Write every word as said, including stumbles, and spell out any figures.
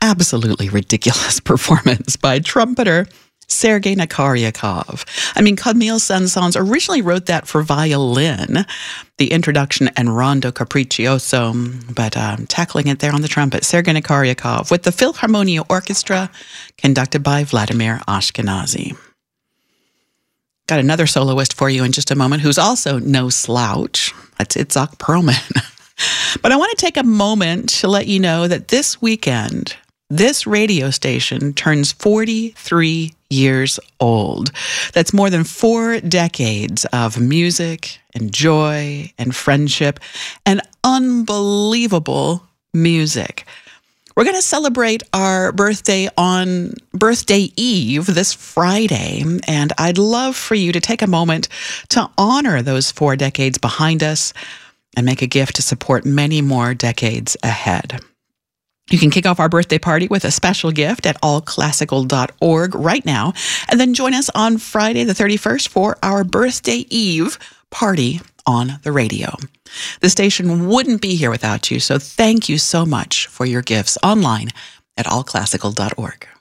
absolutely ridiculous performance by trumpeter Sergei Nakaryakov. I mean, Camille Saint-Saëns originally wrote that for violin, the introduction and Rondo Capriccioso, but um, tackling it there on the trumpet, Sergei Nakaryakov, with the Philharmonia Orchestra, conducted by Vladimir Ashkenazy. Got another soloist for you in just a moment who's also no slouch. That's Itzhak Perlman. But I want to take a moment to let you know that this weekend, this radio station turns forty-three years old. That's more than four decades of music and joy and friendship and unbelievable music. We're going to celebrate our birthday on Birthday Eve this Friday, and I'd love for you to take a moment to honor those four decades behind us and make a gift to support many more decades ahead. You can kick off our birthday party with a special gift at all classical dot org right now, and then join us on Friday the thirty-first for our Birthday Eve party on the radio. The station wouldn't be here without you, so thank you so much for your gifts online at all classical dot org.